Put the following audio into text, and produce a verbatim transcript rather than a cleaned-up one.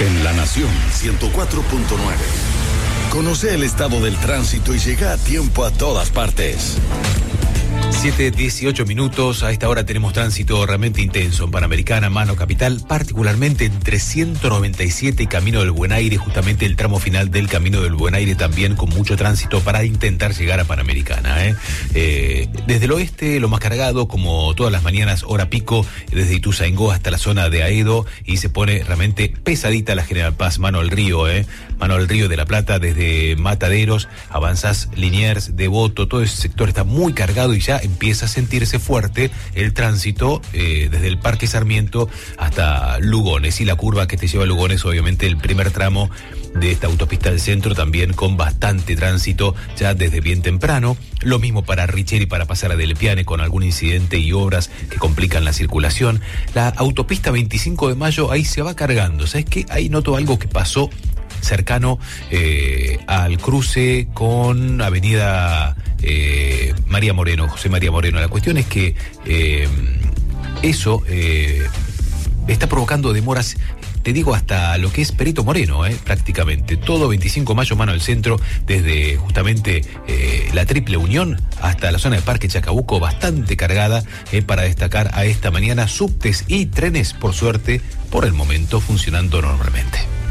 En La Nación ciento cuatro punto nueve. Conoce el estado del tránsito y llega a tiempo a todas partes. siete dieciocho minutos, a esta hora tenemos tránsito realmente intenso en Panamericana, Mano Capital, particularmente entre ciento noventa y siete y Camino del Buen Aire, justamente el tramo final del Camino del Buen Aire también con mucho tránsito para intentar llegar a Panamericana. ¿eh? Eh, desde el oeste, lo más cargado, como todas las mañanas, hora pico, desde Ituzaingó hasta la zona de Aedo, y se pone realmente pesadita la General Paz, Mano al Río, ¿eh? Mano al Río de la Plata, desde Mataderos, avanzás Liniers, Devoto, todo ese sector está muy cargado y ya empieza a sentirse fuerte el tránsito eh, desde el Parque Sarmiento hasta Lugones, y la curva que te lleva a Lugones, obviamente el primer tramo de esta autopista del centro, también con bastante tránsito ya desde bien temprano. Lo mismo para Richeri, para pasar a Del Piane, con algún incidente y obras que complican la circulación. La autopista veinticinco de mayo, ahí se va cargando. ¿Sabes qué? Ahí noto algo que pasó cercano eh, al cruce con Avenida eh, María Moreno, José María Moreno. La cuestión es que eh, eso eh, está provocando demoras, te digo, hasta lo que es Perito Moreno, eh, prácticamente. Todo veinticinco de mayo, Mano al centro, desde justamente eh, la Triple Unión hasta la zona de Parque Chacabuco, bastante cargada, eh, para destacar a esta mañana. Subtes y trenes, por suerte, por el momento, funcionando normalmente.